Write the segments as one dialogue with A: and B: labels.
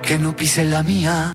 A: que no pise la mía.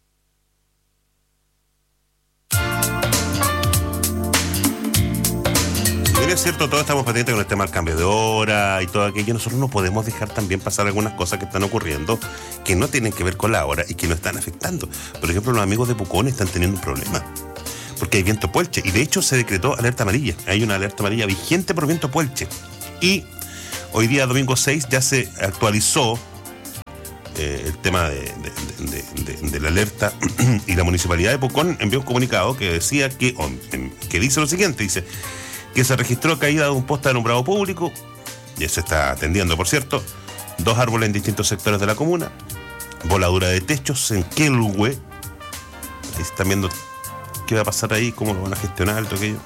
B: Es cierto, todos estamos pendientes con el tema del cambio de hora y todo aquello. Nosotros no podemos dejar también pasar algunas cosas que están ocurriendo que no tienen que ver con la hora y que nos están afectando. Por ejemplo, los amigos de Pucón están teniendo un problema porque hay viento puelche y de hecho se decretó alerta amarilla. Hay una alerta amarilla vigente por viento puelche y hoy día, domingo 6, ya se actualizó el tema de la alerta y la municipalidad de Pucón envió un comunicado que decía que dice lo siguiente, dice que se registró caída de un poste de alumbrado público, y se está atendiendo, por cierto, 2 árboles en distintos sectores de la comuna, voladura de techos en Quelhue, ahí están viendo qué va a pasar ahí, cómo lo van a gestionar, todo aquello.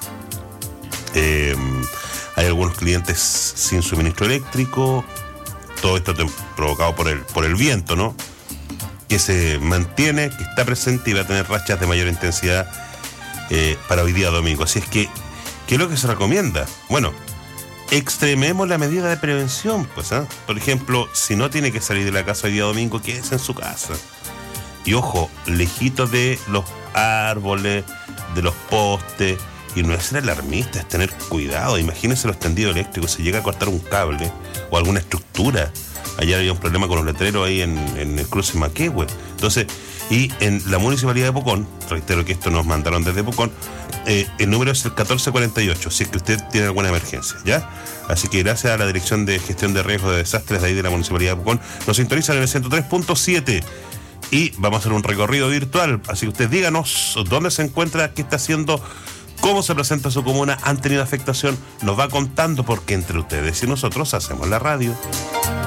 B: Hay algunos clientes sin suministro eléctrico, todo esto provocado por el viento, ¿no? Que se mantiene, que está presente y va a tener rachas de mayor intensidad para hoy día domingo. Así es que, ¿qué es lo que se recomienda? Bueno, extrememos la medida de prevención, pues, ¿eh? Por ejemplo, si no tiene que salir de la casa hoy día domingo, quédese en su casa. Y ojo, lejito de los árboles, de los postes, y no es ser alarmista, es tener cuidado. Imagínense los tendidos eléctricos, se llega a cortar un cable o alguna estructura. Ayer había un problema con los letreros ahí en el cruce Maquehue. Entonces, y en la municipalidad de Pucón, reitero que esto nos mandaron desde Pucón, el número es el 1448, si es que usted tiene alguna emergencia, ¿ya? Así que gracias a la Dirección de Gestión de Riesgos de Desastres de ahí de la municipalidad de Pucón, nos sintonizan en el 103.7 y vamos a hacer un recorrido virtual. Así que usted díganos dónde se encuentra, qué está haciendo, cómo se presenta su comuna, han tenido afectación, nos va contando, porque entre ustedes y nosotros hacemos la radio.